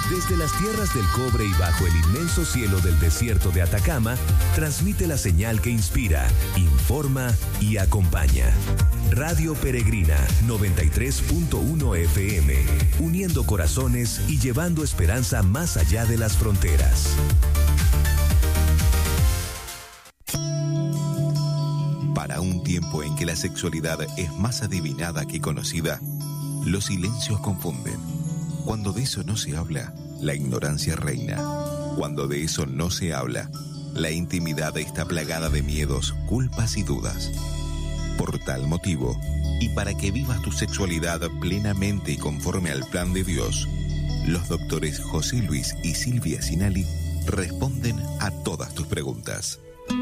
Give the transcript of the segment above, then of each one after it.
Desde las tierras del cobre y bajo el inmenso cielo del desierto de Atacama, transmite la señal que inspira, informa y acompaña. Radio Peregrina 93.1 FM, uniendo corazones y llevando esperanza más allá de las fronteras. Para un tiempo en que la sexualidad es más adivinada que conocida, los silencios confunden. Cuando de eso no se habla, la ignorancia reina. Cuando de eso no se habla, la intimidad está plagada de miedos, culpas y dudas. Por tal motivo, y para que vivas tu sexualidad plenamente y conforme al plan de Dios, los doctores José Luis y Silvia Sinali responden a todas tus preguntas.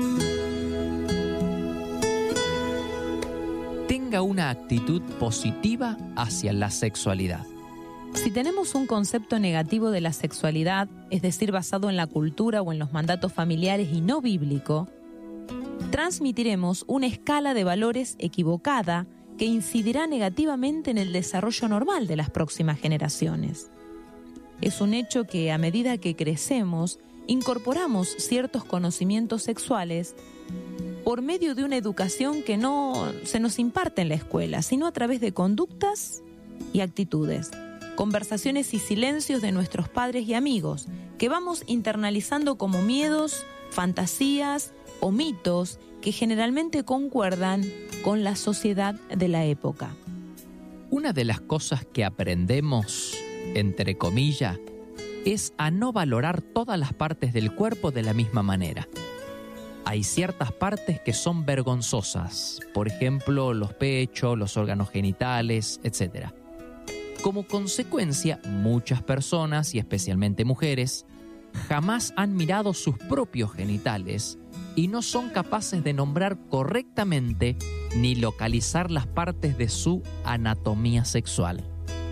Tenga una actitud positiva hacia la sexualidad. Si tenemos un concepto negativo de la sexualidad, es decir, basado en la cultura o en los mandatos familiares y no bíblico, transmitiremos una escala de valores equivocada que incidirá negativamente en el desarrollo normal de las próximas generaciones. Es un hecho que a medida que crecemos, incorporamos ciertos conocimientos sexuales por medio de una educación que no se nos imparte en la escuela, sino a través de conductas y actitudes, conversaciones y silencios de nuestros padres y amigos, que vamos internalizando como miedos, fantasías o mitos que generalmente concuerdan con la sociedad de la época. Una de las cosas que aprendemos, entre comillas, es a no valorar todas las partes del cuerpo de la misma manera. Hay ciertas partes que son vergonzosas, por ejemplo, los pechos, los órganos genitales, etc. Como consecuencia, muchas personas, y especialmente mujeres, jamás han mirado sus propios genitales y no son capaces de nombrar correctamente ni localizar las partes de su anatomía sexual.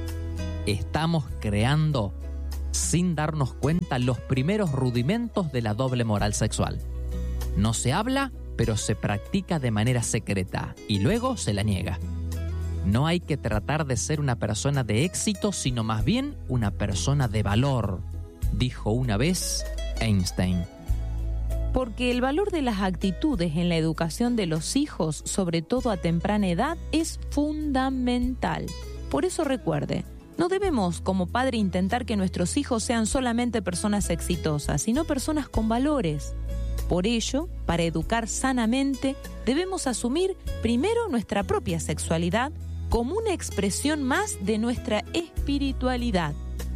Estamos creando, sin darnos cuenta, los primeros rudimentos de la doble moral sexual. No se habla, pero se practica de manera secreta y luego se la niega. No hay que tratar de ser una persona de éxito, sino más bien una persona de valor, dijo una vez Einstein. Porque el valor de las actitudes en la educación de los hijos, sobre todo a temprana edad, es fundamental. Por eso recuerde, no debemos como padre intentar que nuestros hijos sean solamente personas exitosas, sino personas con valores. Por ello, para educar sanamente, debemos asumir primero nuestra propia sexualidad como una expresión más de nuestra espiritualidad.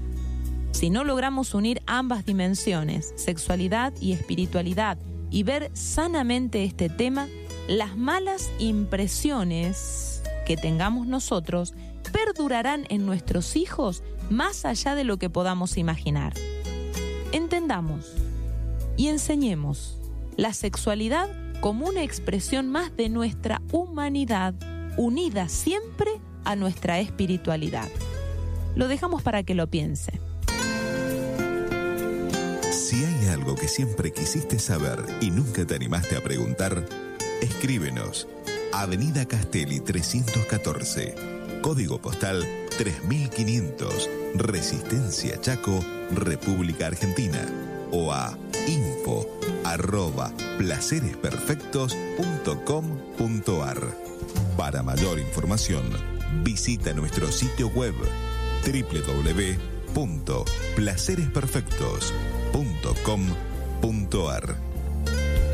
Si no logramos unir ambas dimensiones, sexualidad y espiritualidad, y ver sanamente este tema, las malas impresiones que tengamos nosotros perdurarán en nuestros hijos más allá de lo que podamos imaginar. Entendamos y enseñemos la sexualidad como una expresión más de nuestra humanidad, unida siempre a nuestra espiritualidad. Lo dejamos para que lo piense. Si hay algo que siempre quisiste saber y nunca te animaste a preguntar, escríbenos. Avenida Castelli 314, código postal 3500, Resistencia Chaco, República Argentina, o a info@placeresperfectos.com.ar. Para mayor información, visita nuestro sitio web www.placeresperfectos.com.ar.